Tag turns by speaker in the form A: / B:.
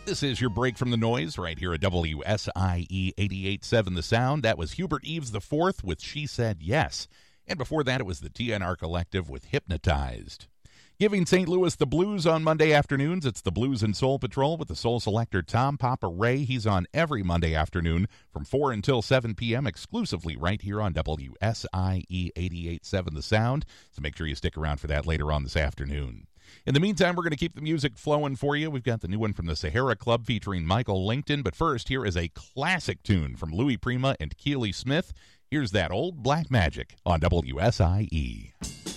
A: This is your break from the noise right here at WSIE 88.7 The Sound. That was Hubert Eves IV with She Said Yes. And before that, it was the TNR Collective with Hypnotized. Giving St. Louis the blues on Monday afternoons, it's the Blues and Soul Patrol with the soul selector Tom Papa Ray. He's on every Monday afternoon from 4 until 7 p.m. exclusively right here on WSIE 88.7 The Sound. So make sure you stick around for that later on this afternoon. In the meantime, we're going to keep the music flowing for you. We've got the new one from the Sahara Club featuring Michael Langton. But first, here is a classic tune from Louis Prima and Keely Smith. Here's that Old Black Magic on WSIE.